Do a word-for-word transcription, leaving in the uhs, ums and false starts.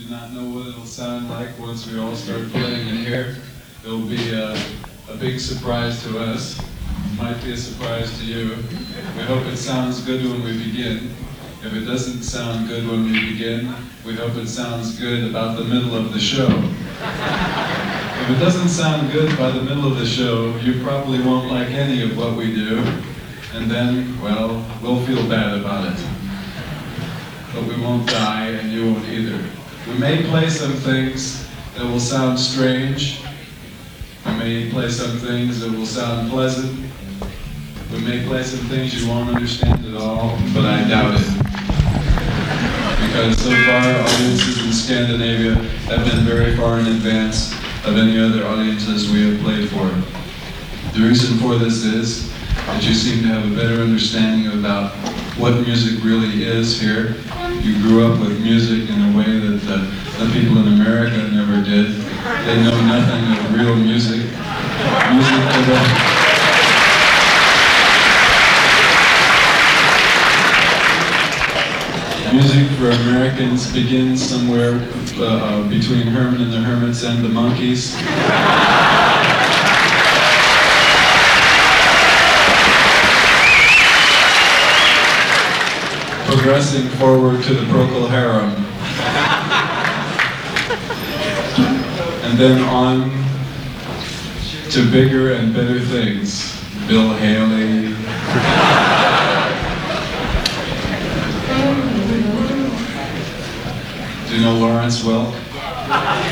do not know what it'll sound like once we all start playing in here. It'll be a, a big surprise to us. Might be a surprise to you. We hope it sounds good when we begin. If it doesn't sound good when we begin, we hope it sounds good about the middle of the show. If it doesn't sound good by the middle of the show, you probably won't like any of what we do, and then, well, we'll feel bad about it. But we won't die, and you won't either. We may play some things that will sound strange. We may play some things that will sound pleasant. We may play some things you won't understand at all, but I doubt it. Because so far, audiences in Scandinavia have been very far in advance of any other audiences we have played for. The reason for this is that you seem to have a better understanding about what music really is here. You grew up with music in a way that the, the people in America never did. They know nothing of real music. Music for them. Music for Americans begins somewhere uh, between Herman and the Hermits and the Monkees. Progressing forward to the Procol Harum. And then on to bigger and better things. Bill Haley. Do you know Lawrence well?